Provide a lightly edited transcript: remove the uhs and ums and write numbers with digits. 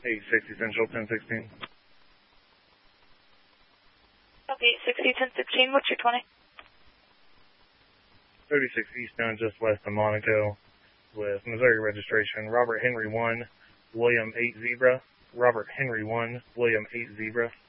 860 Central, 1016. Okay, 860, 1016, what's your 20? 36 eastbound just west of Monaco with Missouri registration. Robert Henry 1, William 8 Zebra. Robert Henry 1, William 8 Zebra.